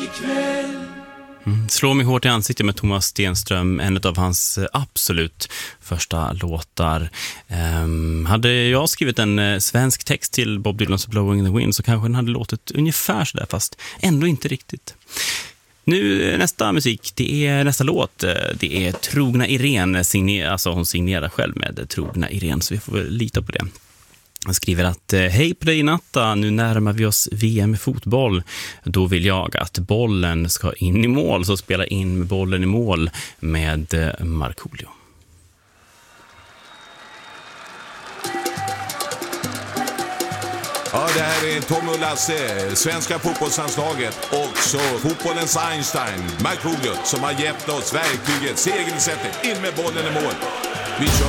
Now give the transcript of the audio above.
Slå mig hårt i ansiktet med Thomas Stenström, en av hans absolut första låtar. Hade jag skrivit en svensk text till Bob Dylans Blowing in the Wind så kanske den hade låtit ungefär sådär, fast ändå inte riktigt. Nu nästa musik, det är nästa låt. Det är Trogna Irene, alltså hon signerar själv med Trogna Irene, så vi får väl lita på det. Han skriver att hej på dig Natta, nu närmar vi oss VM i fotboll. Då vill jag att bollen ska in i mål, så spela in med bollen i mål med Markoolio. Ja, det här är Tom och Lasse, svenska fotbollslandslaget och så fotbollens Einstein, Markoolio, som har gett oss verktyget, segersättet, in med bollen i mål. Vi kör!